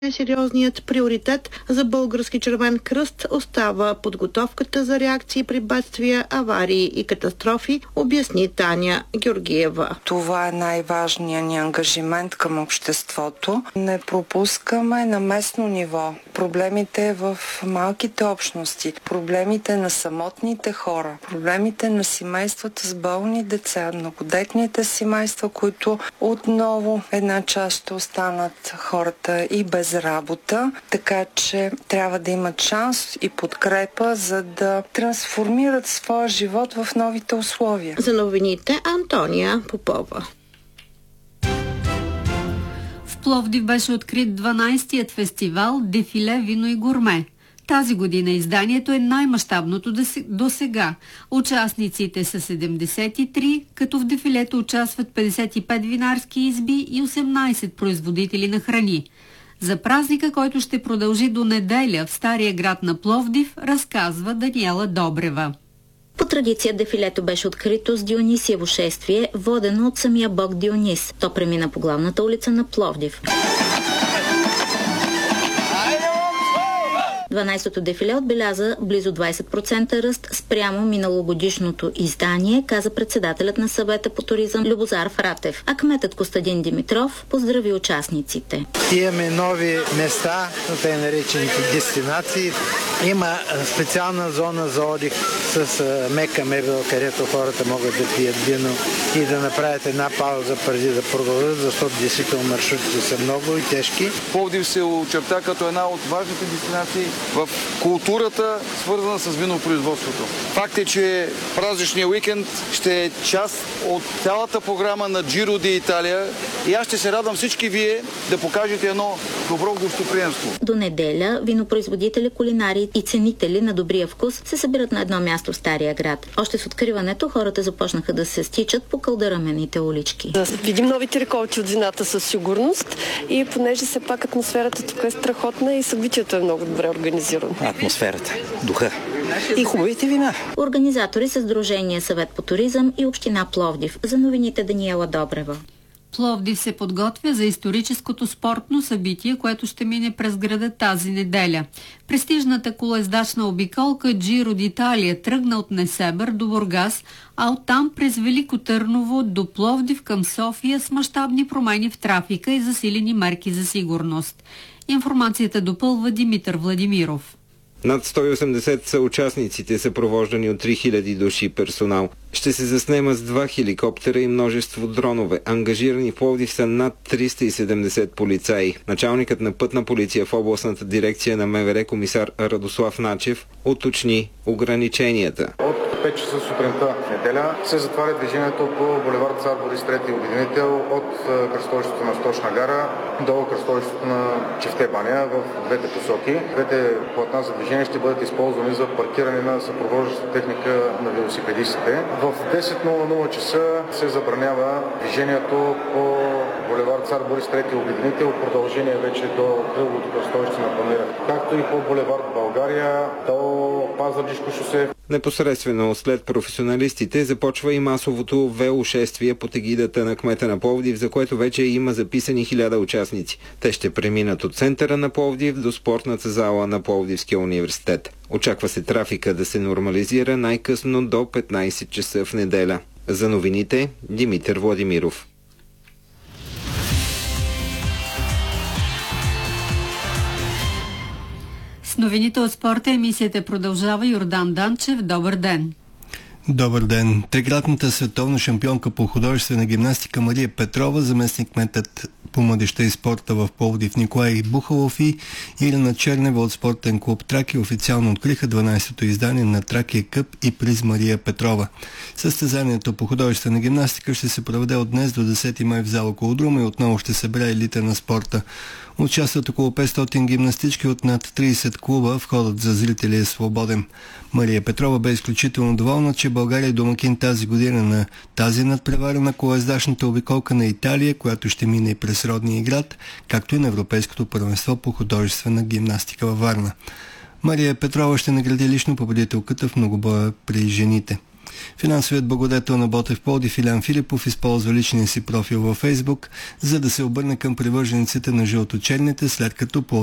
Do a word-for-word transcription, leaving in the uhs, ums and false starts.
Сериозният приоритет за Български червен кръст остава подготовката за реакции при бедствия, аварии и катастрофи, обясни Таня Георгиева. Това е най-важният ни ангажимент към обществото. Не пропускаме на местно ниво проблемите в малките общности, проблемите на самотните хора, проблемите на семействата с болни деца, многодетните семейства, които отново една част ще останат хората и без работа, така че трябва да имат шанс и подкрепа, за да трансформират своя живот в новите условия. За новините Антония Попова. В Пловдив беше открит дванайсетият фестивал Дефиле вино и гурме. Тази година изданието е най-мащабното до сега. Участниците са седемдесет и три, като в дефилето участват петдесет и пет винарски изби и осемнайсет производители на храни. За празника, който ще продължи до неделя в Стария град на Пловдив, разказва Даниела Добрева. По традиция дефилето беше открито с Дионисиево шествие, водено от самия бог Дионис. То премина по главната улица на Пловдив. дванайсетото дефиле отбеляза близо двайсет процента ръст спрямо миналогодишното издание, каза председателят на съвета по туризъм Любозар Фратев. А кметът Костадин Димитров поздрави участниците. Имаме нови места, тъй наречените дестинации. Има специална зона за отдих с мека мебел, където хората могат да пият вино и да направят една пауза преди да продължат, защото действително маршрутите са много и тежки. Пловдив се очерта като една от важните дестинации в културата, свързана с винопроизводството. Факт е, че празничният уикенд ще е част от цялата програма на Giro d'Italia и аз ще се радвам всички вие да покажете едно добро гостоприемство. До неделя винопроизводители, кулинари и ценители на добрия вкус се събират на едно място в Стария град. Още с откриването хората започнаха да се стичат по кълдарамените улички. Да видим новите реколти от вината със сигурност и понеже все пак атмосферата тук е страхотна и събитието е много добре организирано. Атмосферата, духа и хубавите вина. Организатори са Сдружение Съвет по туризъм и Община Пловдив. За новините Даниела Добрева. Пловдив се подготвя за историческото спортно събитие, което ще мине през града тази неделя. Престижната колоездачна обиколка Giro d'Italia тръгна от Несебър до Бургас, а оттам през Велико Търново до Пловдив към София с мащабни промени в трафика и засилени мерки за сигурност. Информацията допълва Димитър Владимиров. Над сто и осемдесет са участниците, съпровождани от три хиляди души персонал. Ще се заснема с два хеликоптера и множество дронове. Ангажирани в Пловдив са над триста и седемдесет полицаи. Началникът на пътна полиция в областната дирекция на МВР комисар Радослав Начев уточни ограниченията. От пет часа сутринта неделя се затваря движението по булевард Цар Борис трети обединител от кръстовището на Сточна гара до кръстовището на Чифте баня в двете посоки. Двете платна за движение ще бъдат използвани за паркиране на съпровождаща техника на велосипедистите. В десет часа се забранява движението по булевард Цар Борис трети обединител, продължение вече до кръговото кръстовище на Панера, както и по булевард България до Пазарджишко шосе. Непосредствено след професионалистите започва и масовото велошествие под егидата на кмета на Пловдив, за което вече има записани хиляда участници. Те ще преминат от центъра на Пловдив до спортната зала на Пловдивския университет. Очаква се трафика да се нормализира най-късно до петнайсет часа в неделя. За новините Димитър Владимиров. С новините от спорта емисията продължава. Йордан Данчев. Добър ден! Добър ден! Трикратната световна шампионка по художествена гимнастика Мария Петрова, заместник-кметът по младежта и спорта в Пловдив Николай Бухалов и Ирина Чернева от спортен клуб Тракия официално откриха дванайсетото издание на Тракия Къп и приз Мария Петрова. Състезанието по художествена гимнастика ще се проведе от днес до десети май в зала Колодрума и отново ще събере елита на спорта. Участват около петстотин гимнастички от над трийсет клуба, входът за зрители е свободен. Мария Петрова бе изключително доволна, че България е домакин тази година на тази надпреварена колоездачната обиколка на Италия, която ще мине и през родния град, както и на Европейското първенство по художествена гимнастика във Варна. Мария Петрова ще награди лично победителката в многобоя при жените. Финансовият благодетел на Ботев Пловдив Илян Филипов използва личния си профил във Фейсбук, за да се обърне към привържениците на жълточерните, след като по